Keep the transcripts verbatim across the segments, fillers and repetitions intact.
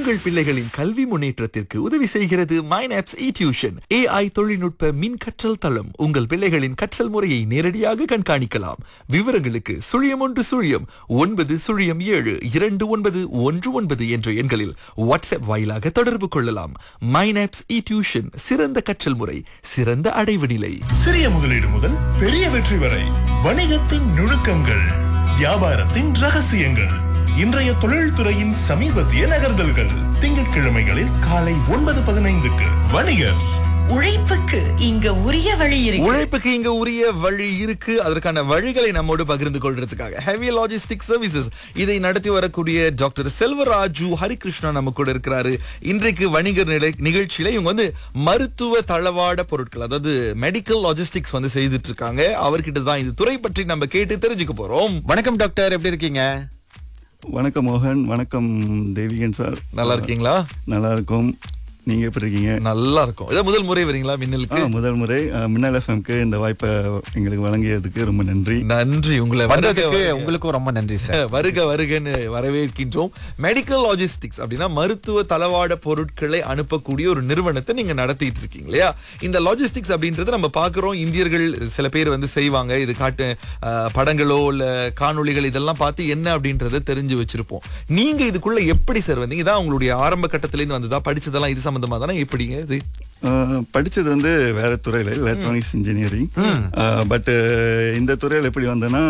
உங்கள் பிள்ளைகளின் கல்வி முன்னேற்றத்திற்கு உதவி செய்கிறது மைனாப்ஸ் இ டியூஷன். ஏஐ தொழில்நுட்ப மின் கற்றல் தளம். உங்கள் பிள்ளைகளின் கற்றல் முறையை நேரடியாக கண்காணிக்கலாம். விவரங்களுக்கு சுழியம் ஒன்று சுழியம் ஒன்பது சுழியம் ஏழு இரண்டு ஒன்பது ஒன்று ஒன்பது என்ற எண்களில் வாட்ஸ்அப் வாயிலாக தொடர்பு கொள்ளலாம். மைனாப்ஸ் இ டியூஷன், சிறந்த கற்றல் முறை, சிறந்த அடைவு நிலை. சிறிய முதலீடு முதல் பெரிய வெற்றி வரை வணிகத்தின் நுணுக்கங்கள், வியாபாரத்தின் ரகசியங்கள், இன்றைய தொழில்துறையின் சமீபத்திய நகர்தல்கள். திங்கட்கிழமைகளில் காலை ஒன்பது பதினைந்துக்கு வணிகர். உழைப்புக்கு இங்க உரிய வழி இருக்கு. உழைப்புக்கு இங்க உரிய வழி இருக்கு. அதற்கான வழிகளை நம்மோடு பகிர்ந்து கொள்றதுக்காக ஹெவி லாஜிஸ்டிக் சர்வீசஸ் இதை நடத்தி வரக்கூடிய டாக்டர் செல்வராஜு ஹரிகிருஷ்ணா நம்ம கூட இருக்கிறாரு. இன்றைக்கு வணிகர் நிலை- நிகழ்ச்சியில இவங்க வந்து மருத்துவ தளவாட பொருட்கள், அதாவது மெடிக்கல் லாஜிஸ்டிக்ஸ் வந்து செய்துட்டு இருக்காங்க. அவர்கிட்ட தான் இந்த துறை பற்றி நம்ம கேட்டு தெரிஞ்சுக்க போறோம். வணக்கம் டாக்டர், எப்படி இருக்கீங்க? வணக்கம் மோகன். வணக்கம் தேவிகன் சார். நல்லா இருக்கீங்களா? நல்லா இருக்கும். நீங்க எப்படி இருக்கீங்க? நல்லா இருக்கும். இதான் முதல் முறை வரீங்களா ஆ, மின்னலுக்கு? முதல் முறை அஹ், மின்னல் எஃப்எம்க்கு இந்த வாய்ப்பை எங்களுக்கு வழங்கியதுக்கு ரொம்ப நன்றி. நன்றி. உங்களை வந்ததுக்கு வருக- உங்களுக்கும் ரொம்ப நன்றி சார். வருக வருகன்னு வரவேற்கின்றோம். மெடிக்கல் லாஜிஸ்டிக்ஸ் அப்படின்னா மருத்துவ தளவாட பொருட்களை அனுப்பக்கூடிய ஒரு நிறுவனத்தை நீங்க நடத்திட்டு இருக்கீங்க இல்லையா? இந்த லாஜிஸ்டிக்ஸ் அப்படின்றது நம்ம பாக்குறோம், இந்தியர்கள் சில பேர் வந்து செய்வாங்க. இது காட்டு அஹ், படங்களோ இல்ல காணொளிகள் இதெல்லாம் பார்த்து என்ன அப்படின்றத தெரிஞ்சு வச்சிருப்போம். நீங்க இதுக்குள்ள எப்படி சார் வந்தீங்க? இதான் உங்களுடைய ஆரம்ப கட்டத்துல இருந்து வந்ததா? படிச்சதெல்லாம் இது சம்பந்தமா தானே? எப்படிங்க இது? அஹ், படிச்சது வந்து வேற துறையில எலக்ட்ரானிக்ஸ் இன்ஜினியரிங். பட் இந்த துறையில் எப்படி வந்தேன்னா,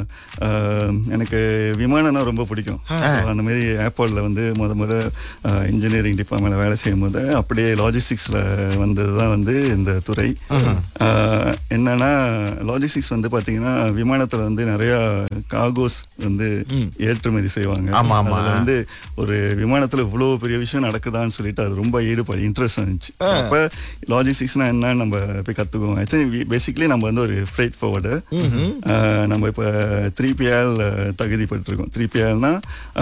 அஹ், எனக்கு விமானம்னா ரொம்ப பிடிக்கும். So, அந்த மாதிரி ஏர்போர்ட்ல வந்து முத முத இன்ஜினியரிங் டிபார்ட்மெண்ட்ல வேலை செய்யும் போது அப்படியே லாஜிஸ்டிக்ஸ்ல வந்தது தான் வந்து இந்த துறை. அஹ், என்னன்னா லாஜிஸ்டிக்ஸ் வந்து பாத்தீங்கன்னா விமானத்துல வந்து நிறைய கார்கோஸ் வந்து ஏற்றுமதி செய்வாங்க. ஆமா, ஆமா. அதுல வந்து ஒரு விமானத்துல இவ்வளவு பெரிய விஷயம் நடக்குதான்னு சொல்லிட்டு அது ரொம்ப ஈடுபாடு, இன்ட்ரெஸ்ட் இருந்துச்சு. அப்ப லாஜிஸ்டிக்ஸ்னா என்ன நம்ம போய் கத்துக்குவோம். ஆக்சுவலி பேசிக்கலி நம்ம வந்து ஒரு ஃப்ரைட் ஃபார்வர்டர். நம்ம இப்ப த்ரீ பிஎல் தகுதி பெற்றிருக்கோம். Three பிஎல்னா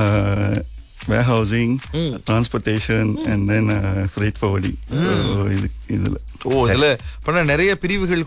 warehousing, transportation and then uh, freight forwarding. So இது இதுல ஓ, இதுல பண்ண நிறைய பிரிவுகள்